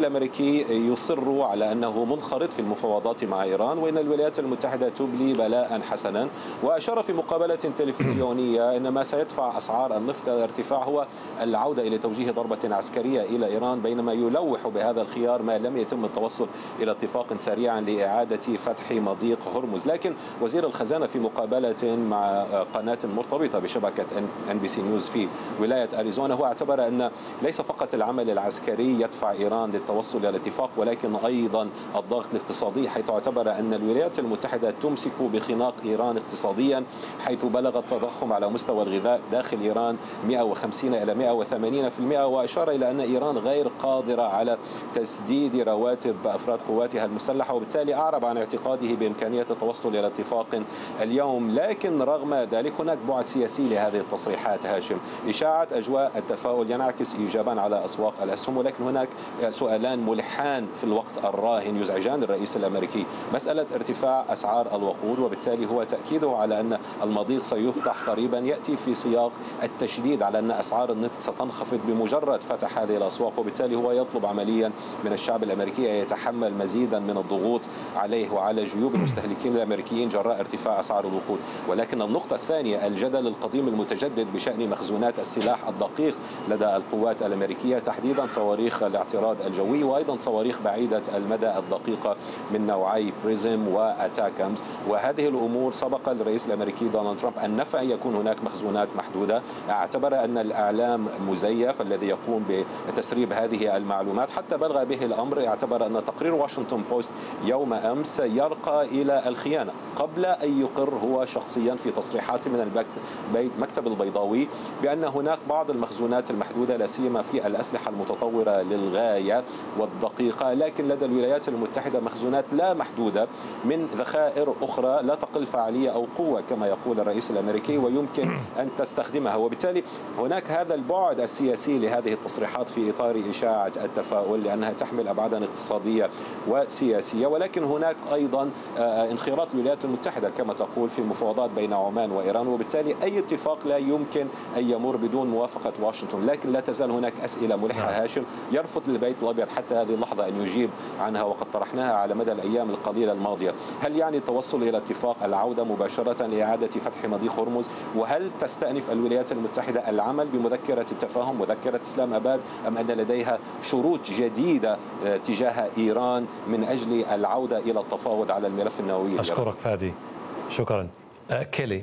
الأمريكي يصر على أنه منخرط في المفاوضات مع إيران، وإن الولايات المتحدة تبلي بلاء حسنا. وأشار في مقابلة تلفزيونية أن ما سيدفع أسعار النفط إلى ارتفاع هو العودة إلى توجيه ضربة عسكرية إلى إيران، بينما يلوح بهذا الخيار ما لم يتم التوصل إلى اتفاق سريع لإعادة فتح مضيق هرمز. لكن وزير الخزانة في مقابلة مع قناة مرتبطة بشبكة NBC نيوز في ولاية أريزونا هو اعتبر أن ليس فقط العمل العسكري يدفع إيران للتوصل إلى الاتفاق، ولكن أيضا الضغط الاقتصادي، حيث اعتبر أن الولايات المتحدة تمسك بخناق إيران اقتصاديا، حيث بلغ التضخم على مستوى الغذاء داخل إيران 150 إلى 180%. وأشار إلى أن إيران غير قادرة على تسديد رواتب أفراد قواتها المسلحة، وبالتالي أعرب عن اعتقاده بإمكانية التوصل إلى اتفاق اليوم. لكن رغم ذلك هناك بعد سياسي لهذه التصريحات هاشم. إشاعة أجواء التفاؤل ينعكس إيجابا على أسواق الأسهم، ولكن هناك سؤالان ملحان في الوقت الراهن يزعجان الرئيس الأمريكي: مسألة ارتفاع أسعار الوقود، وبالتالي هو تأكيده على أن المضيق سيفتح قريبا يأتي في سياق التشديد على أن أسعار النفط ستنخفض بمجرد فتح هذه الأسواق، وبالتالي هو يطلب عمليا من الشعب الأمريكي أن يتحمل مزيدا من الضغوط عليه وعلى جيوب المستهلكين الأمريكيين جراء ارتفاع أسعار الوقود. ولكن النقطة الثانية، الجدل القديم المتجدد بشأن مخزونات السلاح الدقيق لدى القوات الأمريكية، تحديدا صواريخ الاعتراض الجوي وأيضا صواريخ بعيدة المدى الدقيقة من نوعي بريزم وأتاكامز. وهذه الأمور سبق الرئيس الأمريكي دونالد ترامب أن نفى أن يكون هناك مخزونات محدودة. اعتبر أن الإعلام مزيف الذي يقوم بتسريب هذه المعلومات، حتى بلغ به الأمر اعتبر أن تقرير واشنطن بوست يوم أمس يرقى إلى الخيانة، قبل أن يقر هو شخصيا في تصريحات من المكتب البيضاوي بأن هناك بعض المخزونات المحدودة، لا سيما في الأسلحة المتطورة للغاية والدقيقة. لكن لدى الولايات المتحدة مخزونات لا محدودة من ذخائر أخرى لا تقل فعالية أو قوة كما يقول الرئيس الأمريكي، ويمكن أن تستخدمها. وبالتالي هناك هذا البعد السياسي لهذه التصريحات في إطار إشاعة التفاؤل، لأنها تحمل أبعادا اقتصادية وسياسية. ولكن هناك أيضا انخراط الولايات المتحدة كما تقول في المفاوضات بين عمان وإيران، وبالتالي أي اتفاق لا يمكن أن يمر بدون موافقة واشنطن. لكن لا تزال هناك أسئلة ملحة هاشم يرفض البيت الأبيض حتى هذه اللحظة أن يجيب عنها، وقد طرحناها على مدى الأيام القليلة الماضية. هل يعني التوصل إلى اتفاق العودة مباشرة لإعادة فتح مضيق هرمز؟ وهل تستأنف الولايات المتحدة العمل بمذكرة التفاهم، مذكرة إسلام أباد، أم أن لديها شروط جديدة تجاه إيران من أجل العودة إلى التفاوض على الملف النووي؟ أشكرك فادي، شكرا. كيلي،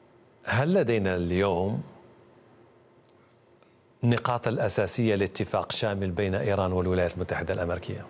هل لدينا اليوم النقاط الأساسية لاتفاق شامل بين إيران والولايات المتحدة الأمريكية؟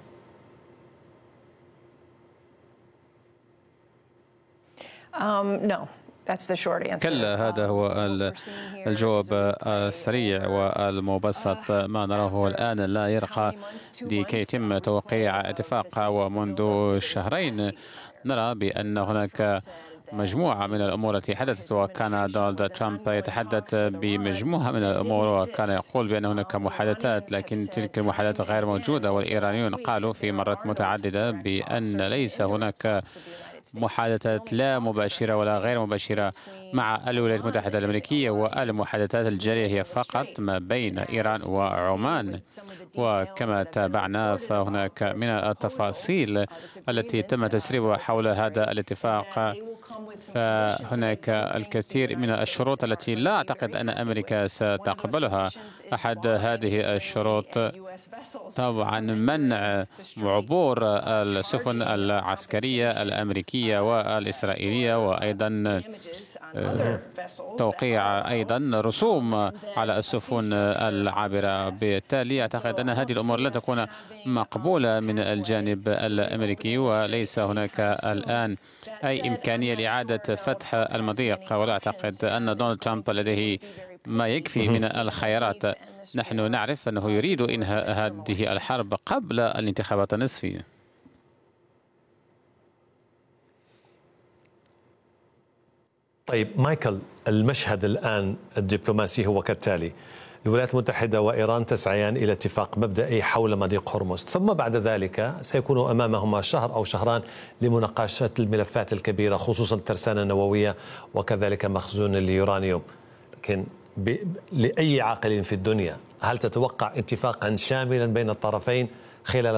كلا، هذا هو الجواب السريع والمبسط. ما نراه الآن لا يرقى لكي يتم توقيع اتفاق، ومنذ شهرين نرى بأن هناك مجموعة من الأمور التي حدثت، وكان دونالد ترامب يتحدث بمجموعة من الأمور وكان يقول بأن هناك محادثات، لكن تلك المحادثات غير موجودة. والإيرانيون قالوا في مرات متعددة بأن ليس هناك محادثات لا مباشرة ولا غير مباشرة مع الولايات المتحدة الأمريكية، والمحادثات الجارية هي فقط ما بين إيران وعمان. وكما تابعنا فهناك من التفاصيل التي تم تسريبها حول هذا الاتفاق، فهناك الكثير من الشروط التي لا أعتقد أن أمريكا ستقبلها. أحد هذه الشروط طبعا منع عبور السفن العسكرية الأمريكية والإسرائيلية، وأيضا توقيع أيضا رسوم على السفن العابرة. بالتالي أعتقد أن هذه الأمور لا تكون مقبولة من الجانب الأمريكي، وليس هناك الآن أي إمكانية لإعادة فتح المضيق، ولا أعتقد أن دونالد ترامب لديه ما يكفي من الخيارات. نحن نعرف أنه يريد إنهاء هذه الحرب قبل الانتخابات النصفية. طيب مايكل، المشهد الآن الدبلوماسي هو كالتالي: الولايات المتحدة وإيران تسعيان إلى اتفاق مبدئي حول مضيق هرمز، ثم بعد ذلك سيكون أمامهما شهر أو شهران لمناقشة الملفات الكبيرة، خصوصا الترسانة النووية وكذلك مخزون اليورانيوم. لكن لأي عاقل في الدنيا هل تتوقع اتفاقا شاملا بين الطرفين خلال